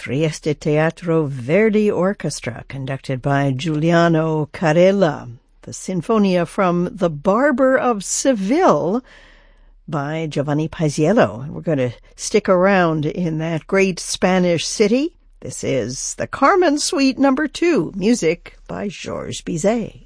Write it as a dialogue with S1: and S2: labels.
S1: Trieste Teatro Verdi Orchestra, conducted by Giuliano Carella. The Sinfonia from The Barber of Seville by Giovanni Paisiello. We're going to stick around in that great Spanish city. This is the Carmen Suite No. 2, music by Georges Bizet.